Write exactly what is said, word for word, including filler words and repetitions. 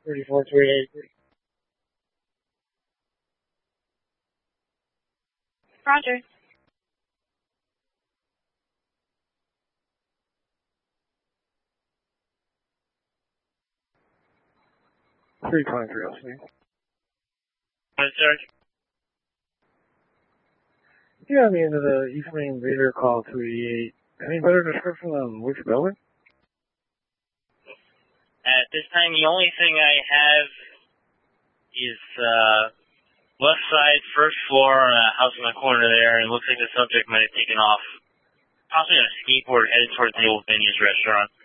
thirty-four three eighty-three. Roger. three twenty-three oh three. Sir? Yeah, on the end of the East Main Vader call two eighty-eight. Any better description on which building? At this time, the only thing I have is uh, left side, first floor, uh, house in the corner there, and it looks like the subject might have taken off, possibly on a skateboard headed towards the old Vinny's restaurant.